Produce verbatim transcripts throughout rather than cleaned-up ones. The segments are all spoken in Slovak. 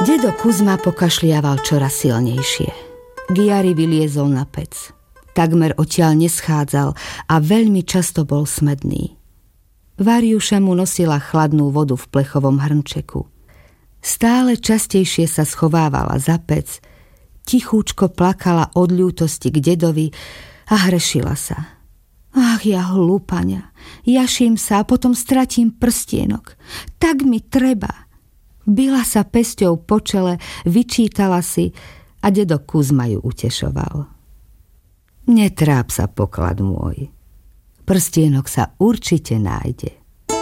Dedo Kuzma pokašliaval čoraz silnejšie. Giari vyliezol na pec. Takmer odtiaľ neschádzal a veľmi často bol smedný. Variuša mu nosila chladnú vodu v plechovom hrnčeku. Stále častejšie sa schovávala za pec, tichúčko plakala od ľútosti k dedovi a hrešila sa. Ach, ja hlúpaňa, jaším sa a potom stratím prstienok. Tak mi treba. Bila sa pesťou po čele, vyčítala si a dedo Kuzma ju utešoval. Netráp sa, poklad môj. Prstienok sa určite nájde.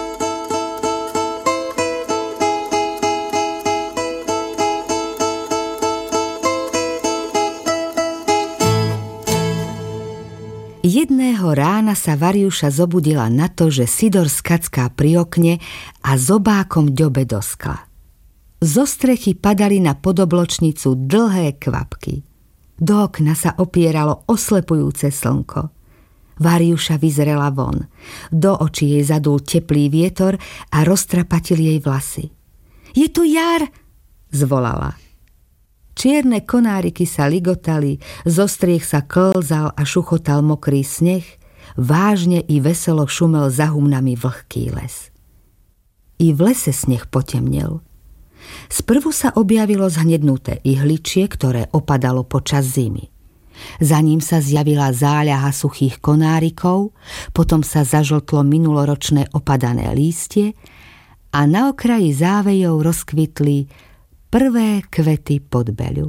Jedného rána sa Variuša zobudila na to, že Sidor skacká pri okne a zobákom ďobe do skla. Zo strechy padali na podobločnicu dlhé kvapky. Do okna sa opieralo oslepujúce slnko. Variuša vyzrela von. Do očí jej zadul teplý vietor a roztrapatil jej vlasy. Je tu jar, zvolala. Čierne konáriky sa ligotali, zo striech sa klzal a šuchotal mokrý sneh, vážne i veselo šumel za humnami vlhký les. I v lese sneh potemnel. Sprvu sa objavilo zhnednuté ihličie, ktoré opadalo počas zimy. Za ním sa zjavila záľaha suchých konárikov, potom sa zažltlo minuloročné opadané lístie a na okraji závejov rozkvitli prvé kvety podbeľu.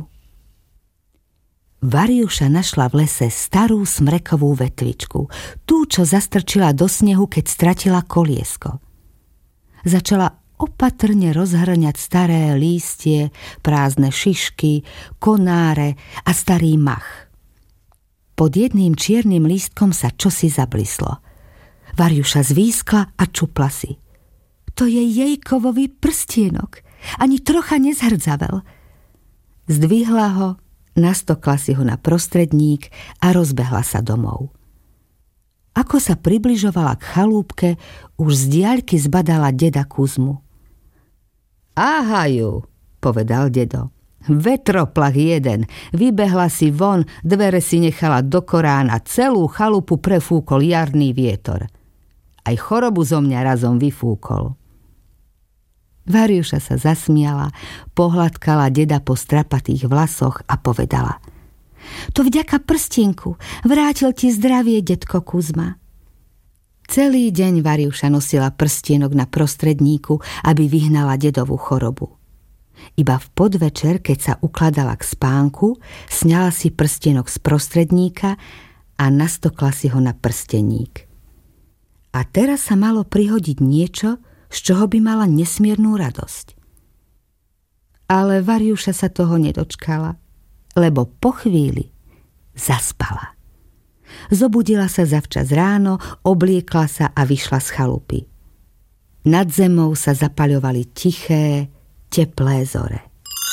Variuša našla v lese starú smrekovú vetvičku, tú, čo zastrčila do snehu, keď stratila koliesko. Začala opatrne rozhrňať staré lístie, prázdne šišky, konáre a starý mach. Pod jedným čiernym lístkom sa čosi zablislo. Variuša zvískla a čupla si. To je jej kovový prstienok. Ani trocha nezhrdzavel. Zdvihla ho, nastokla si ho na prostredník a rozbehla sa domov. Ako sa približovala k chalúbke, už z diaľky zbadala deda Kuzmu. Ahaju, povedal dedo. Vetroplach jeden, vybehla si von, dvere si nechala do korána, celú chalupu prefúkol jarný vietor. Aj chorobu zo mňa razom vyfúkol. Variuša sa zasmiala, pohľadkala deda po strapatých vlasoch a povedala: To vďaka prstienku, vrátil ti zdravie, detko Kuzma. Celý deň Variuša nosila prstienok na prostredníku, aby vyhnala dedovú chorobu. Iba v podvečer, keď sa ukladala k spánku, sňala si prstienok z prostredníka a nastokla si ho na prsteník. A teraz sa malo prihodiť niečo, z čoho by mala nesmiernu radosť. Ale Variuša sa toho nedočkala, lebo po chvíli zaspala. Zobudila sa zavčas ráno, obliekla sa a vyšla z chalupy. Nad zemou sa zapaľovali tiché, teplé zore.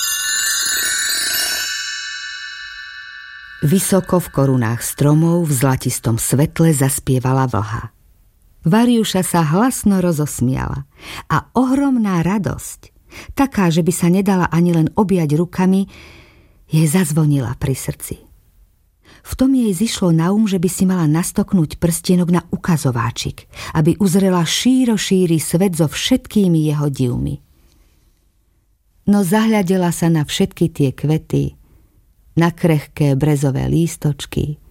Vysoko v korunách stromov v zlatistom svetle zaspievala vlha. Variuša sa hlasno rozosmiala a ohromná radosť, taká, že by sa nedala ani len objať rukami, jej zazvonila pri srdci. V tom jej zišlo na um, že by si mala nastoknúť prstienok na ukazováčik, aby uzrela šíro šíry svet so všetkými jeho divmi. No zahľadela sa na všetky tie kvety, na krehké brezové lístočky,